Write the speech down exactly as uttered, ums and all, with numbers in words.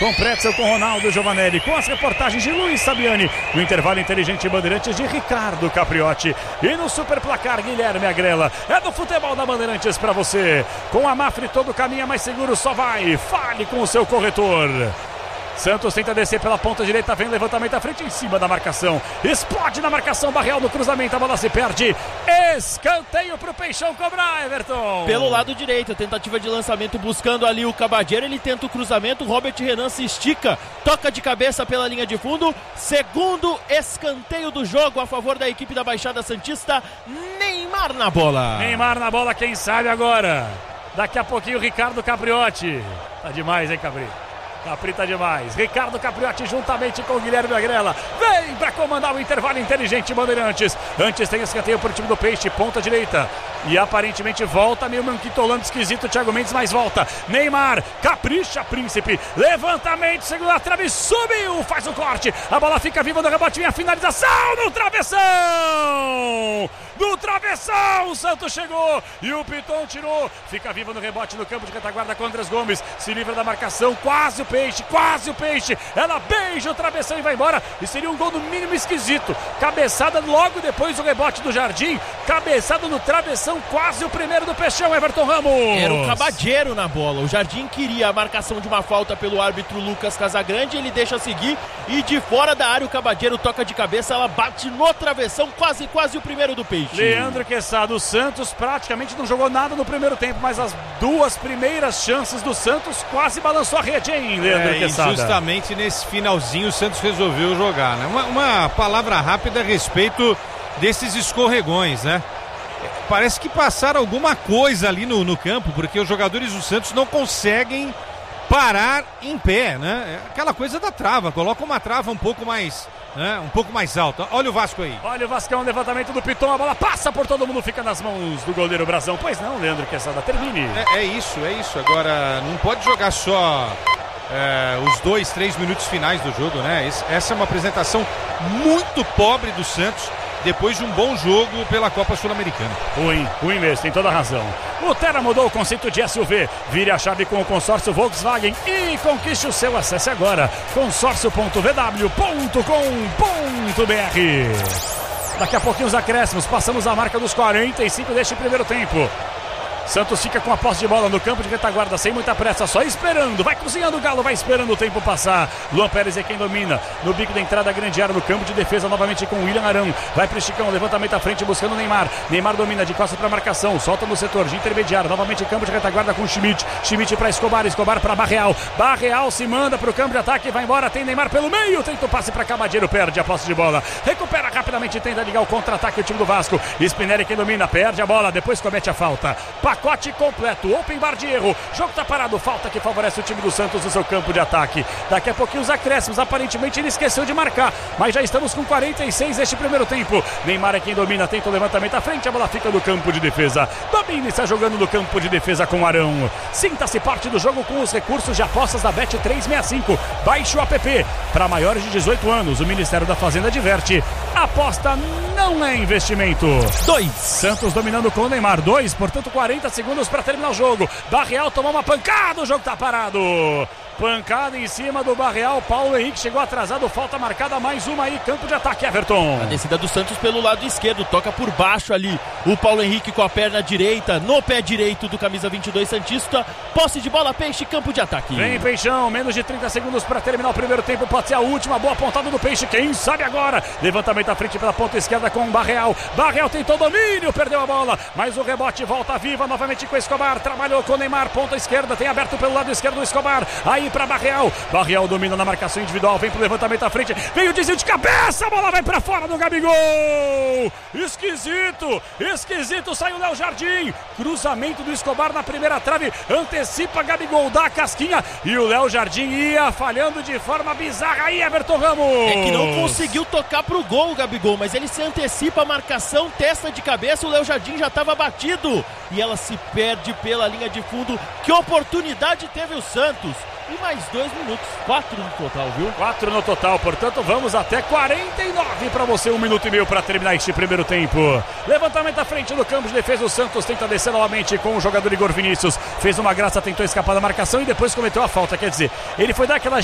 com Pretzel, com Ronaldo Giovanelli, com as reportagens de Luiz Sabiani, no intervalo inteligente Bandeirantes de Ricardo Capriotti e no super placar Guilherme Agrela. É do futebol da Bandeirantes para você. Com a Mafre todo caminho é mais seguro, só vai. Fale com o seu corretor. Santos tenta descer pela ponta direita, vem levantamento à frente em cima da marcação, explode na marcação, Barreal no cruzamento, a bola se perde, escanteio pro Peixão cobrar, Everton. Pelo lado direito, tentativa de lançamento buscando ali o Cabadeiro, ele tenta o cruzamento, Robert Renan se estica, toca de cabeça pela linha de fundo, segundo escanteio do jogo a favor da equipe da Baixada Santista, Neymar na bola. Neymar na bola, quem sabe agora, daqui a pouquinho o Ricardo Capriotti, tá demais, hein, Capri? Capri tá demais. Ricardo Capriotti juntamente com o Guilherme Agrela vem para comandar o intervalo inteligente Bandeirantes. Antes tem escanteio pro time do Peixe, ponta direita. E aparentemente volta meio manquitolando esquisito, Thiago Mendes, mas volta. Neymar, capricha, Príncipe. Levantamento, segura a trave, subiu, faz o corte. A bola fica viva no rebote, vem a finalização no travessão. No travessão, o Santos chegou e o Piton tirou. Fica viva no rebote no campo de retaguarda com Andrés Gomes. Se livra da marcação, quase o Peixe, quase o Peixe. Ela beija o travessão e vai embora. E seria um gol no mínimo esquisito. Cabeçada logo depois do rebote do Jardim. Cabeçada no travessão, quase o primeiro do Peixão, Everton Ramos. Era o Cabadeiro na bola. O Jardim queria a marcação de uma falta pelo árbitro Lucas Casagrande. Ele deixa seguir e de fora da área o Cabadeiro toca de cabeça. Ela bate no travessão, quase, quase o primeiro do Peixe. Leandro Quesada, o Santos praticamente não jogou nada no primeiro tempo, mas as duas primeiras chances do Santos quase balançou a rede, hein, Leandro é, Quesada? E justamente nesse finalzinho o Santos resolveu jogar, né? Uma, uma palavra rápida a respeito desses escorregões, né? Parece que passaram alguma coisa ali no, no campo, porque os jogadores do Santos não conseguem parar em pé, né? Aquela coisa da trava, coloca uma trava um pouco mais... É, um pouco mais alta. Olha o Vasco aí. Olha o Vascão, levantamento do Piton, a bola passa por todo mundo, fica nas mãos do goleiro Brazão. Pois não, Leandro Quesada, termine. É, é isso, é isso. Agora, não pode jogar só é, os dois, três minutos finais do jogo, né? Esse, essa é uma apresentação muito pobre do Santos depois de um bom jogo pela Copa Sul-Americana. Ruim, ruim mesmo, tem toda a razão. O Terra mudou o conceito de S U V. Vire a chave com o consórcio Volkswagen e conquiste o seu. Acesse agora consórcio ponto v w ponto com ponto b r. Daqui a pouquinho os acréscimos, passamos a marca dos quarenta e cinco deste primeiro tempo. Santos fica com a posse de bola no campo de retaguarda, sem muita pressa, só esperando, vai cozinhando o Galo, vai esperando o tempo passar. Luan Pérez é quem domina, no bico da entrada, grande área no campo de defesa, novamente com o William Arão, vai pro Chicão, levantamento à frente, buscando o Neymar, Neymar domina de costas para marcação, solta no setor de intermediário, novamente campo de retaguarda com o Schmidt, Schmidt para Escobar, Escobar para Barreal, Barreal se manda pro campo de ataque, vai embora, tem Neymar pelo meio, tenta o passe para Cabadeiro, perde a posse de bola, recupera rapidamente, tenta ligar o contra-ataque o time do Vasco, Spinelli quem domina, perde a bola, depois comete a falta, pacote completo, open bar de erro, jogo tá parado, falta que favorece o time do Santos no seu campo de ataque. Daqui a pouquinho os acréscimos, aparentemente ele esqueceu de marcar, mas já estamos com quarenta e seis neste primeiro tempo. Neymar é quem domina, tenta o levantamento à frente, a bola fica no campo de defesa. Domina, está jogando no campo de defesa com Arão. Sinta-se parte do jogo com os recursos de apostas da Bet trezentos e sessenta e cinco. Baixe o app. Para maiores de dezoito anos, o Ministério da Fazenda adverte: aposta não é investimento. Dois. Santos dominando com o Neymar. Dois, portanto quarenta segundos para terminar o jogo. Barreal tomou uma pancada, o jogo tá parado. Pancada em cima do Barreal, Paulo Henrique chegou atrasado, falta marcada, mais uma aí, campo de ataque, Everton. A descida do Santos pelo lado esquerdo, toca por baixo ali, o Paulo Henrique com a perna direita, no pé direito do camisa vinte e dois Santista, posse de bola, Peixe, campo de ataque. Vem Peixão, menos de trinta segundos para terminar o primeiro tempo, pode ser a última, boa pontada do Peixe, quem sabe agora, levantamento à frente pela ponta esquerda com o Barreal, Barreal tentou domínio, perdeu a bola, mas o rebote volta viva novamente com o Escobar, trabalhou com o Neymar, ponta esquerda, tem aberto pelo lado esquerdo do Escobar, aí para Barreal, Barreal domina na marcação individual, vem pro levantamento à frente, vem o desvio de cabeça, a bola vai pra fora do Gabigol, esquisito, esquisito, saiu o Léo Jardim, cruzamento do Escobar na primeira trave, antecipa Gabigol, dá a casquinha, e o Léo Jardim ia falhando de forma bizarra aí, Everton Ramos. É que não conseguiu tocar pro gol o Gabigol, mas ele se antecipa a marcação, testa de cabeça, o Léo Jardim já estava batido, e ela se perde pela linha de fundo, que oportunidade teve o Santos. E mais dois minutos, quatro no total, viu? Quatro no total, portanto vamos até quarenta e nove para você, um minuto e meio para terminar este primeiro tempo. Levantamento à frente do campo de defesa, o Santos tenta descer novamente com o jogador Igor Vinícius, fez uma graça, tentou escapar da marcação e depois cometeu a falta, quer dizer, ele foi dar aquela